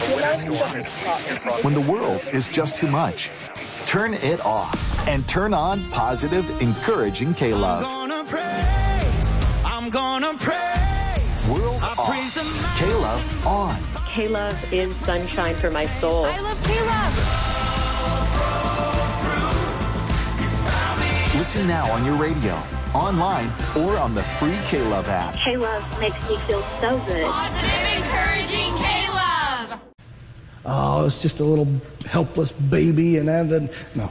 When the world is just too much, turn it off and turn on positive, encouraging K-Love. I'm gonna praise. World off. K-Love on. K-Love is sunshine for my soul. I love K-Love. Listen now on your radio, online, or on the free K-Love app. K-Love makes me feel so good. Positive, encouraging K-Love. Oh, it's just a little helpless baby and that. No.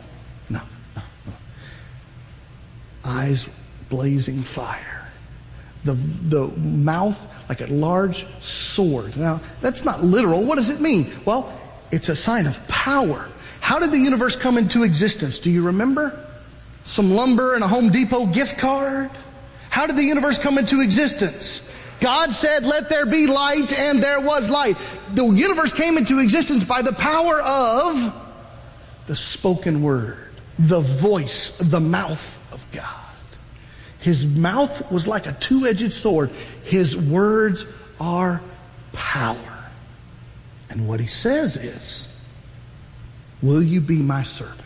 Eyes blazing fire. The mouth like a large sword. Now, that's not literal. What does it mean? Well, it's a sign of power. How did the universe come into existence? Do you remember? Some lumber and a Home Depot gift card? How did the universe come into existence? God said, let there be light, and there was light. The universe came into existence by the power of the spoken word, the voice, the mouth of God. His mouth was like a two-edged sword. His words are power. And what he says is, will you be my servant?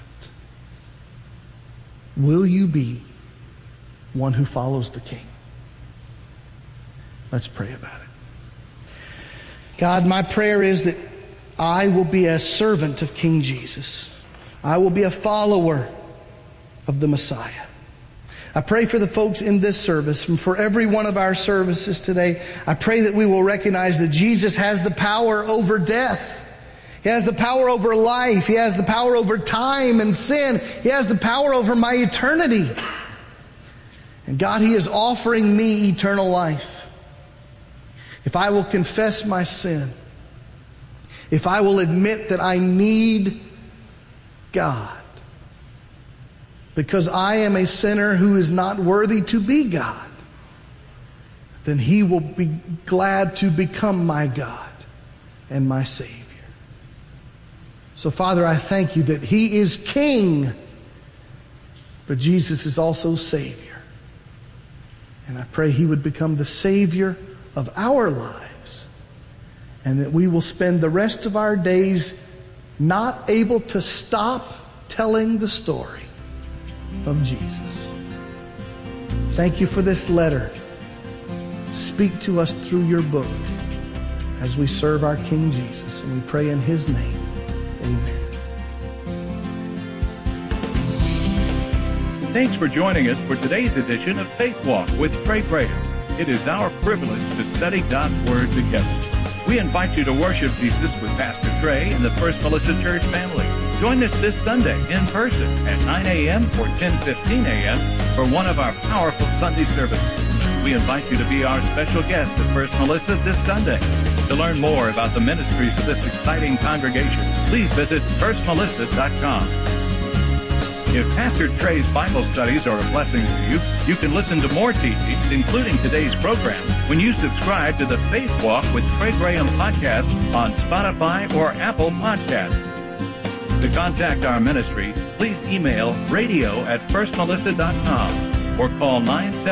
Will you be one who follows the King? Let's pray about it. God, my prayer is that I will be a servant of King Jesus. I will be a follower of the Messiah. I pray for the folks in this service and for every one of our services today. I pray that we will recognize that Jesus has the power over death. He has the power over life. He has the power over time and sin. He has the power over my eternity. And God, He is offering me eternal life. If I will confess my sin, if I will admit that I need God, because I am a sinner who is not worthy to be God, then He will be glad to become my God and my Savior. So, Father, I thank you that He is King, but Jesus is also Savior. And I pray He would become the Savior of our lives, and that we will spend the rest of our days not able to stop telling the story of Jesus. Thank you for this letter. Speak to us through your book as we serve our King Jesus, and we pray in His name. Amen. Thanks for joining us for today's edition of Faith Walk with Trey Graham. It is our privilege to study God's Word together. We invite you to worship Jesus with Pastor Trey and the First Melissa Church family. Join us this Sunday in person at 9 a.m. or 10:15 a.m. for one of our powerful Sunday services. We invite you to be our special guest at First Melissa this Sunday. To learn more about the ministries of this exciting congregation, please visit firstmelissa.com. If Pastor Trey's Bible studies are a blessing to you, you can listen to more teachings, including today's program, when you subscribe to the Faith Walk with Trey Graham podcast on Spotify or Apple Podcasts. To contact our ministry, please email radio@firstmelissa.com or call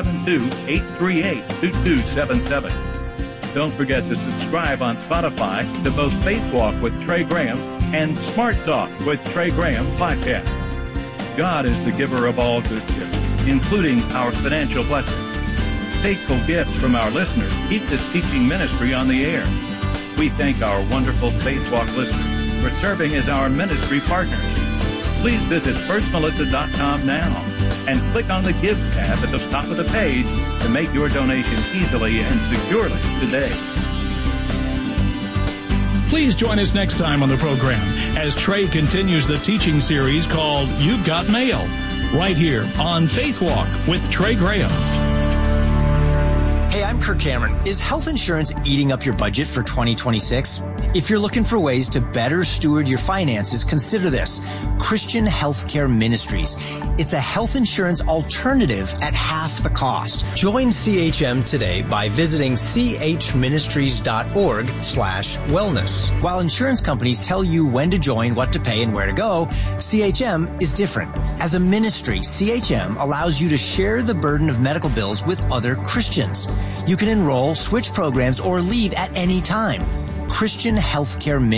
972-838-2277. Don't forget to subscribe on Spotify to both Faith Walk with Trey Graham and Smart Talk with Trey Graham podcast. God is the giver of all good gifts, including our financial blessings. Faithful gifts from our listeners keep this teaching ministry on the air. We thank our wonderful Faith Walk listeners for serving as our ministry partners. Please visit firstmelissa.com now and click on the Give tab at the top of the page to make your donation easily and securely today. Please join us next time on the program as Trey continues the teaching series called You've Got Mail, right here on Faith Walk with Trey Graham. Hey, I'm Kirk Cameron. Is health insurance eating up your budget for 2026? If you're looking for ways to better steward your finances, consider this: Christian Healthcare Ministries. It's a health insurance alternative at half the cost. Join CHM today by visiting chministries.org/wellness. While insurance companies tell you when to join, what to pay, and where to go, CHM is different. As a ministry, CHM allows you to share the burden of medical bills with other Christians. You can enroll, switch programs, or leave at any time. Christian Healthcare Ministries.